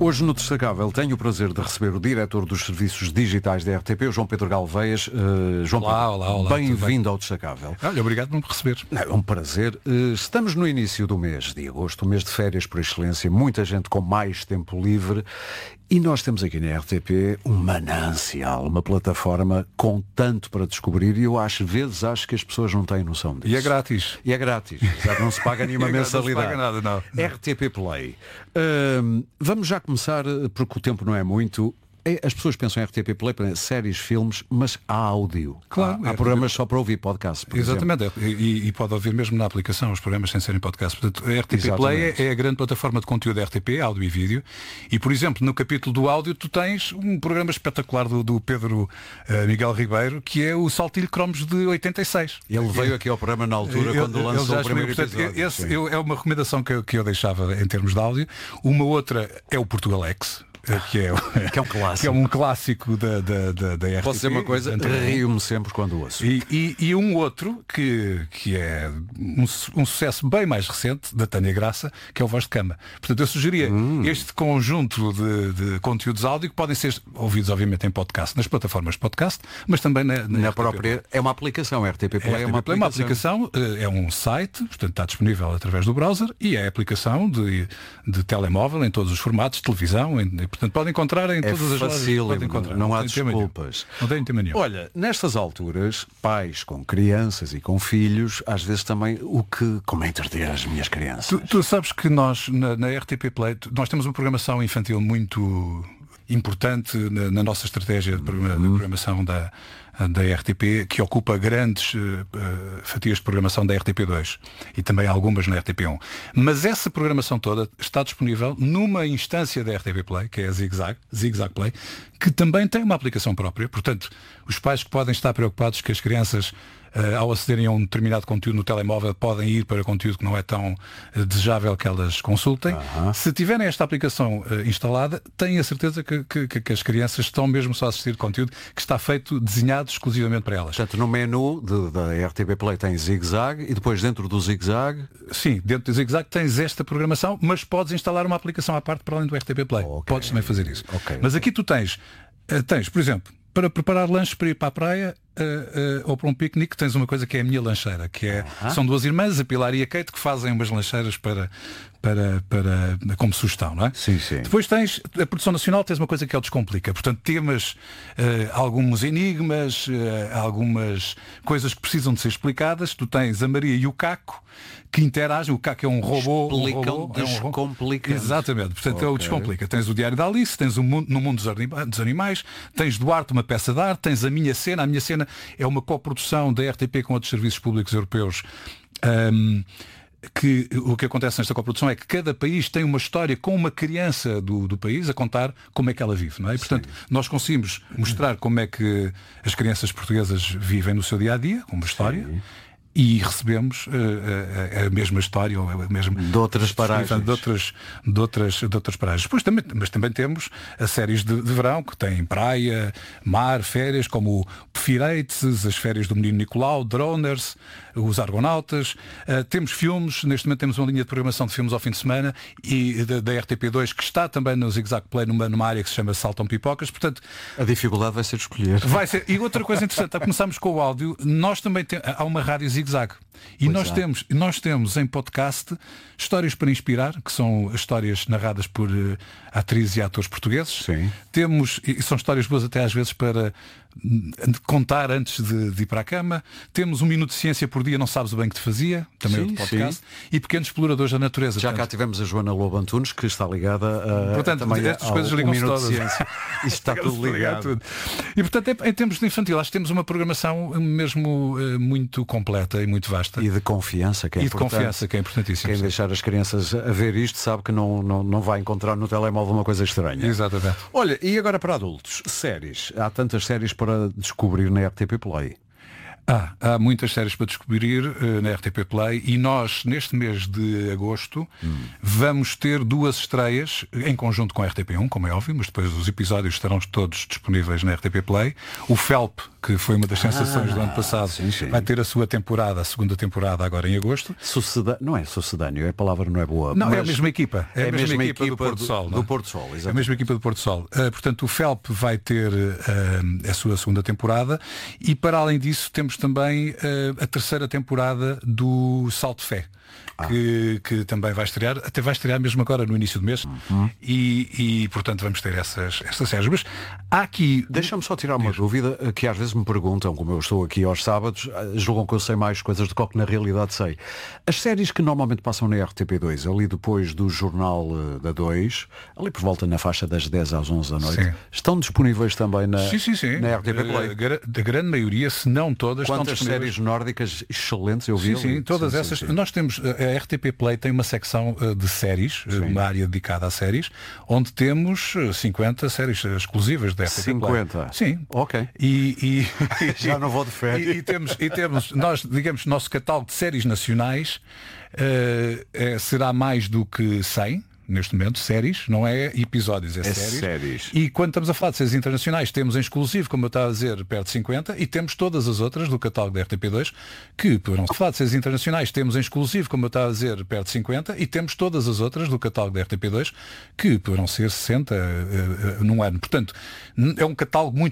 Hoje no Destacável tenho o prazer de receber o diretor dos serviços digitais da RTP, o João Pedro Galveias. João Pedro, olá, bem-vindo ao Destacável. Olha, obrigado por me receber. É um prazer. Estamos no início do mês de agosto, o mês de férias por excelência, muita gente com mais tempo livre e nós temos aqui na RTP um manancial, uma plataforma com tanto para descobrir e eu às vezes acho que as pessoas não têm noção disso. E é grátis. E é grátis, não se paga nenhuma mensalidade. Não se paga nada, não. RTP Play. Vamos já começar, porque o tempo não é muito. As pessoas pensam em RTP Play, séries, filmes, mas há áudio. Claro. Há programas só para ouvir podcast, por Exatamente. E pode ouvir mesmo na aplicação os programas sem serem podcast. Portanto, a RTP Exatamente. Play é a grande plataforma de conteúdo da RTP, áudio e vídeo. E, por exemplo, no capítulo do áudio, tu tens um programa espetacular do Pedro Miguel Ribeiro, que é o Saltilho Cromos de 86. Ele veio aqui ao programa na altura, quando lançou o primeiro episódio. Esse é uma recomendação que eu deixava em termos de áudio. Uma outra é o Portugalex. Que é um clássico. Que é um clássico da RTP. Posso dizer uma coisa, rio-me sempre quando ouço. E um outro que é um sucesso bem mais recente, da Tânia Graça, que é o Voz de Cama. Portanto, eu sugeria este conjunto de conteúdos áudio que podem ser ouvidos, obviamente, em podcast, nas plataformas de podcast, mas também na própria. É uma aplicação, a RTP Play é uma aplicação, é um site, portanto está disponível através do browser e é a aplicação de telemóvel em todos os formatos, televisão, portanto podem encontrar em todas as lojas. Não há desculpas. Não tem tema nenhum. Olha, nestas alturas, pais com crianças e com filhos, às vezes também como é entreter as minhas crianças. Tu sabes que nós, na RTP Play, nós temos uma programação infantil muito importante na nossa estratégia de programação da RTP, que ocupa grandes fatias de programação da RTP2 e também algumas na RTP1. Mas essa programação toda está disponível numa instância da RTP Play, que é a Zig-Zag Play, que também tem uma aplicação própria. Portanto, os pais que podem estar preocupados que as crianças, ao acederem a um determinado conteúdo no telemóvel, podem ir para conteúdo que não é tão desejável que elas consultem. Se tiverem esta aplicação instalada, tenho a certeza que as crianças estão mesmo só a assistir conteúdo que está feito, desenhado exclusivamente para elas. Portanto, no menu da RTP Play tem Zig-Zag e depois dentro do Zig-Zag... Sim, dentro do Zig-Zag tens esta programação, mas podes instalar uma aplicação à parte para além do RTP Play. Podes também fazer isso. Mas aqui tu tens, por exemplo, para preparar lanches para ir para a praia ou para um piquenique, tens uma coisa que é a minha lancheira, que são duas irmãs, a Pilar e a Kate, que fazem umas lancheiras para como sugestão, não é? Sim, sim. Depois tens a produção nacional, tens uma coisa que é o Descomplica. Portanto, temas, alguns enigmas, algumas coisas que precisam de ser explicadas. Tu tens a Maria e o Caco, que interagem. O Caco é um robô. Descomplica. Exatamente. Portanto, é o Descomplica. Tens o Diário da Alice, tens o No Mundo dos Animais, tens Duarte, uma peça de arte, tens a Minha Cena. A Minha Cena é uma coprodução da RTP com outros serviços públicos europeus. Que o que acontece nesta coprodução é que cada país tem uma história com uma criança do país a contar como é que ela vive, não é? E, portanto, nós conseguimos mostrar como é que as crianças portuguesas vivem no seu dia-a-dia, com uma história. Sim. E recebemos a mesma história ou a mesma de outras paragens, de outras paragens. Mas também temos as séries de verão que têm praia, mar, férias, como o Pfireites, as férias do Menino Nicolau, Droners, os Argonautas. Temos filmes, neste momento temos uma linha de programação de filmes ao fim de semana e da RTP2 que está também no Zig-Zag Play numa área que se chama Saltam Pipocas. Portanto, a dificuldade vai ser escolher. Vai ser. E outra coisa interessante, começamos com o áudio, nós também há uma rádio Zig-Zag. E nós temos em podcast histórias para inspirar, que são histórias narradas por atrizes e atores portugueses. Sim. E são histórias boas até às vezes para contar antes de ir para a cama. Temos um minuto de ciência por dia, não sabes o bem que te fazia, também outro podcast. E pequenos exploradores da natureza. Já cá tivemos a Joana Lobo Antunes, que está ligada a... Portanto, estas coisas ligam-se todas. Isto está tudo ligado. E portanto, em termos de infantil, acho que temos uma programação mesmo muito completa e muito vasta. E de confiança, que é importante. De confiança, que é importantíssimo. Quem deixar as crianças a ver isto sabe que não vai encontrar no telemóvel uma coisa estranha. Exatamente. Olha, e agora para adultos, séries. Há tantas séries para descobrir na RTP Play. Há muitas séries para descobrir na RTP Play e nós, neste mês de agosto, vamos ter 2 estreias em conjunto com a RTP1, como é óbvio, mas depois os episódios estarão todos disponíveis na RTP Play. O Felp, que foi uma das sensações do ano passado, sim, sim. vai ter a sua temporada, a segunda temporada agora em agosto. Não é sucedâneo, a palavra não é boa. Não, mas é a mesma equipa. É a mesma equipa do Porto Sol. Do Porto Sol, é a mesma equipa do Porto Sol. Portanto, o Felp vai ter a sua segunda temporada e, para além disso, temos também a terceira temporada do Salto de Fé. Que também vai estrear, até vai estrear mesmo agora no início do mês e portanto vamos ter essas séries. Mas há aqui... Deixa-me só tirar uma dúvida que às vezes me perguntam, como eu estou aqui aos sábados, julgam que eu sei mais coisas do que na realidade sei. As séries que normalmente passam na RTP2, ali depois do Jornal da 2, ali por volta na faixa das 10 às 11 da noite, sim, estão disponíveis também na RTP Play? Da grande maioria, se não todas, quantas estão disponíveis. séries nórdicas excelentes eu vi. Sim, todas essas. Sim. Nós temos, a RTP Play tem uma secção de séries, uma área dedicada a séries, onde temos 50 séries exclusivas da RTP 50? Play. Sim. Ok. Já não vou de férias. E temos, nós, digamos, nosso catálogo de séries nacionais será mais do que 100. Neste momento, séries, não é episódios, é séries. E quando estamos a falar de séries internacionais, temos em exclusivo, como eu estava a dizer, perto de 50, e temos todas as outras do catálogo da RTP2, que poderão falar de séries internacionais, temos em exclusivo, como eu estava a dizer, perto de 50, e temos todas as outras do catálogo da RTP2, que poderão ser 60 num ano. Portanto, é um catálogo